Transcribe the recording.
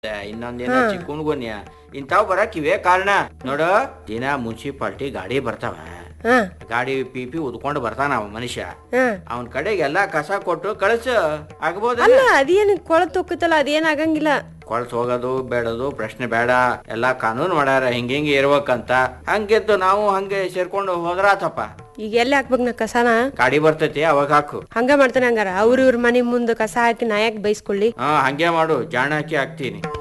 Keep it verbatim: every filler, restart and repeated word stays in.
ಇನ್ನೊಂದೇನ ಚಿಕ್ಕುನ್ಗುನ್ಯ ಇಂತಾವ್ ಬರಕ್ ಇವೇ ಕಾರಣ ನೋಡು. ದಿನ ಮುನ್ಸಿಪಾಲ್ಟಿ ಗಾಡಿ ಬರ್ತಾವ, ಗಾಡಿ ಪಿ ಪಿ ಉದ್ಕೊಂಡ್ ಬರ್ತಾನ ಅವ ಮನುಷ್ಯ. ಅವನ್ ಕಡೆಗೆ ಎಲ್ಲಾ ಕಸ ಕೊಟ್ಟು ಕಳ್ಸ ಆಗ್ಬೋದಲ್ಲ. ಅದೇನ್ ಕೊಳತ್ ಹೋಗುತ್ತಲ್ಲ, ಅದೇನ್ ಆಗಂಗಿಲ್ಲ. ಕೊಳ್ತ್ ಹೋಗೋದು ಬೇಡದು ಪ್ರಶ್ನೆ ಬೇಡ, ಎಲ್ಲಾ ಕಾನೂನು ಮಾಡ್ಯಾರ ಹಿಂಗ ಹಿಂಗ ಇರ್ಬೇಕಂತ. ಹಂಗೆದ್ದು ನಾವು ಹಂಗೆ ಸೇರ್ಕೊಂಡು ಹೋದ್ರಾತಪ್ಪ. ಈಗ ಎಲ್ಲಿ ಹಾಕ್ಬೇಕ್ ನಾ ಕಸಾನ? ಗಾಡಿ ಬರ್ತೈತಿ ಅವಾಗ ಹಾಕು. ಹಂಗ ಮಾಡ್ತಾನೆ ಹಂಗಾರ. ಅವ್ರ ಇವ್ರ ಮನೆ ಮುಂದೆ ಕಸ ಹಾಕಿ ನಾ ಯಾಕೆ ಬೈಸ್ಕೊಳ್ಳಿ? ಹಾ ಹಂಗೆ ಮಾಡು, ಜಾಣ ಹಾಕಿ ಹಾಕ್ತೀನಿ.